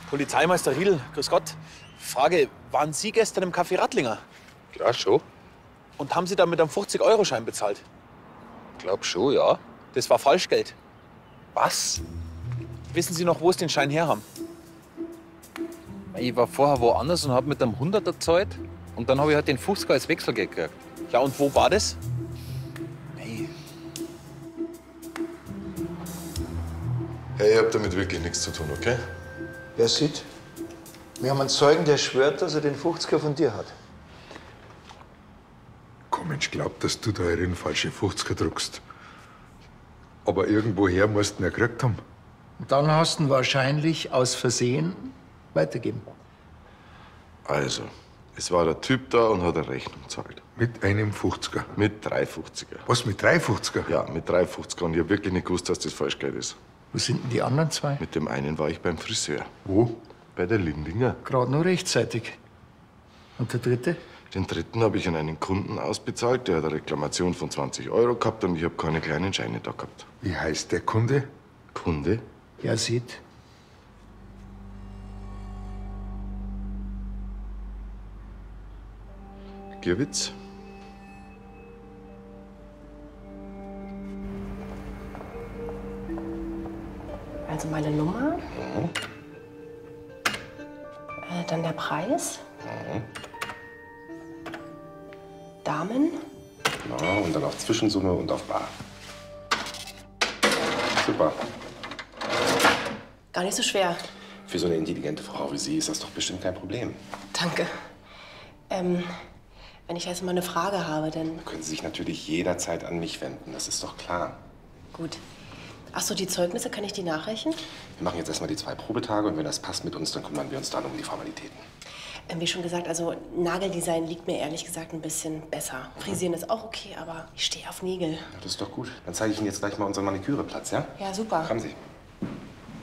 Polizeimeister Riedl, grüß Gott. Frage, waren Sie gestern im Café Rattlinger? Ja, schon. Und haben Sie da mit einem 50-Euro-Schein bezahlt? Glaub schon, ja. Das war Falschgeld. Was? Wissen Sie noch, wo Sie den Schein her haben? Ich war vorher woanders und hab mit einem 100er gezahlt. Und dann habe ich halt den 50er als Wechselgeld gekriegt. Ja, und wo war das? Hey. Hey, ihr habt damit wirklich nichts zu tun, okay? Wer sieht? Wir haben einen Zeugen, der schwört, dass er den 50er von dir hat. Kein Mensch glaubt, dass du da einen falsche 50er druckst. Aber irgendwoher musst du ihn ja gekriegt haben. Und dann hast du ihn wahrscheinlich aus Versehen weitergeben. Also, es war der Typ da und hat eine Rechnung gezahlt. Mit einem 50er. Mit 3,50er. Was, mit 3,50er? Ja, mit 3,50er. Und ich hab wirklich nicht gewusst, dass das Falschgeld ist. Wo sind denn die anderen zwei? Mit dem einen war ich beim Friseur. Wo? Bei der Lindinger. Gerade noch rechtzeitig. Und der dritte? Den dritten habe ich an einen Kunden ausbezahlt. Der hat eine Reklamation von 20 Euro gehabt und ich habe keine kleinen Scheine da gehabt. Wie heißt der Kunde? Kunde? Ja, sieht. Gierwitz? Also meine Nummer. Dann der Preis. Damen. Ja, und dann auf Zwischensumme und auf Bar. Super. Gar nicht so schwer. Für so eine intelligente Frau wie Sie ist das doch bestimmt kein Problem. Danke. Wenn ich jetzt mal eine Frage habe, dann... Können Sie sich natürlich jederzeit an mich wenden, das ist doch klar. Gut. Ach so, die Zeugnisse, kann ich die nachreichen? Wir machen jetzt erstmal die 2 Probetage und wenn das passt mit uns, dann kümmern wir uns dann um die Formalitäten. Wie schon gesagt, also Nageldesign liegt mir ehrlich gesagt ein bisschen besser. Frisieren ist auch okay, aber ich stehe auf Nägel. Ja, das ist doch gut. Dann zeige ich Ihnen jetzt gleich mal unseren Maniküreplatz, ja? Ja, super. Kommen Sie.